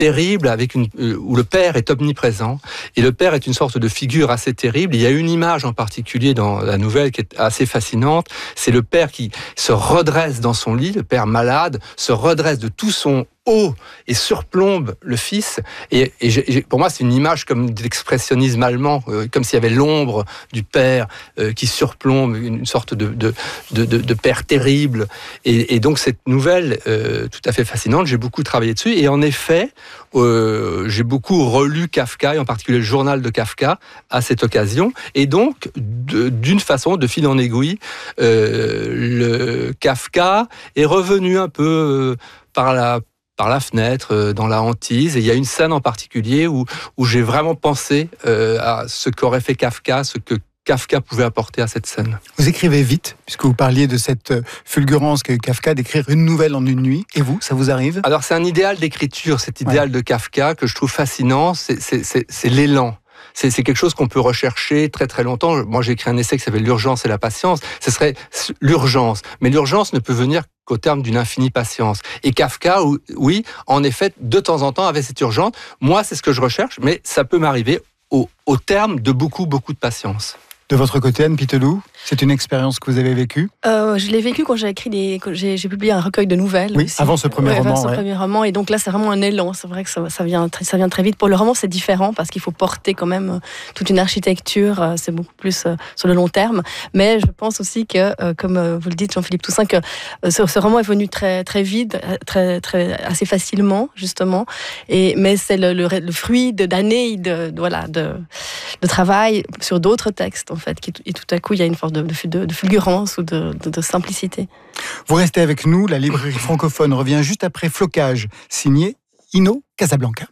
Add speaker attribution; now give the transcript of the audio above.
Speaker 1: terrible où le père est omniprésent, et le père est une sorte de figure assez terrible. Il y a une image en particulier dans la nouvelle qui est assez fascinante, c'est le père qui se redresse dans son lit, le père malade, se redresse de tout son haut et surplombe le fils, et pour moi c'est une image comme de l'expressionnisme allemand, comme s'il y avait l'ombre du père qui surplombe, une sorte de père terrible, et donc cette nouvelle tout à fait fascinante, j'ai beaucoup travaillé dessus, et en effet j'ai beaucoup relu Kafka, et en particulier le journal de Kafka à cette occasion, et donc d'une façon, de fil en aiguille, le Kafka est revenu un peu par la fenêtre, dans la hantise. Et il y a une scène en particulier où j'ai vraiment pensé à ce qu'aurait fait Kafka, ce que Kafka pouvait apporter à cette scène.
Speaker 2: Vous écrivez vite, puisque vous parliez de cette fulgurance qu'a eu Kafka d'écrire une nouvelle en une nuit. Et vous, ça vous arrive ?
Speaker 1: Alors c'est un idéal d'écriture, cet idéal de Kafka que je trouve fascinant, c'est l'élan. C'est quelque chose qu'on peut rechercher très très longtemps. Moi j'ai écrit un essai qui s'appelle L'urgence et la patience. Ce serait l'urgence. Mais l'urgence ne peut venir qu'au terme d'une infinie patience. Et Kafka, oui, en effet, de temps en temps avait cette urgence. Moi c'est ce que je recherche, mais ça peut m'arriver au terme de beaucoup de patience.
Speaker 2: De votre côté, Anne Pitelou, c'est une expérience que vous avez vécue ?
Speaker 3: Je l'ai vécue quand j'ai j'ai publié un recueil de nouvelles.
Speaker 2: Oui,
Speaker 3: aussi.
Speaker 2: avant ce premier roman.
Speaker 3: Avant ce premier roman. Et donc là, c'est vraiment un élan. C'est vrai que ça vient très vite. Pour le roman, c'est différent parce qu'il faut porter quand même toute une architecture. C'est beaucoup plus sur le long terme. Mais je pense aussi que, comme vous le dites, Jean-Philippe Toussaint, que ce roman est venu très vite, assez facilement, justement. Mais c'est le fruit d'années de travail sur d'autres textes, en fait, et tout à coup, il y a une forme de fulgurance ou de simplicité.
Speaker 2: Vous restez avec nous, la librairie francophone revient juste après Flocage, signé Ino Casablanca.